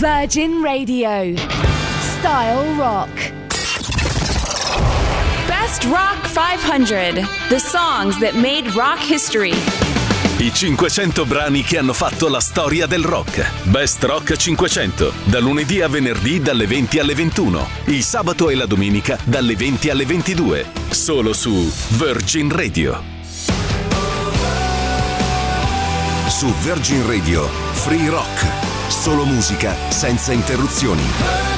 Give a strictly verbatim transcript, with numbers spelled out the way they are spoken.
Virgin Radio. Style Rock. Best Rock five hundred. The songs that made rock history. I cinquecento brani che hanno fatto la storia del rock. Best Rock cinquecento, da lunedì a venerdì dalle venti alle ventuno, il sabato e la domenica dalle venti alle ventidue, solo su Virgin Radio. Su Virgin Radio, Free Rock, solo musica senza interruzioni.